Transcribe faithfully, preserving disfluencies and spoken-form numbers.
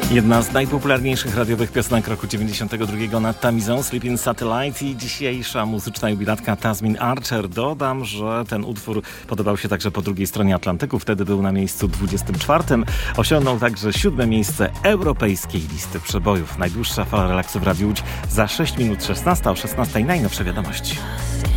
Jedna z najpopularniejszych radiowych piosenek roku dziewięćdziesiątego drugiego nad Tamizą, Sleeping Satellite, i dzisiejsza muzyczna jubilatka Tasmin Archer. Dodam, że ten utwór podobał się także po drugiej stronie Atlantyku. Wtedy był na miejscu dwudziestym czwartym. Osiągnął także siódme miejsce europejskiej listy przebojów. Najdłuższa fala relaksu w Radiu Łódź za sześć minut szesnasta. O szesnastej najnowsze wiadomości.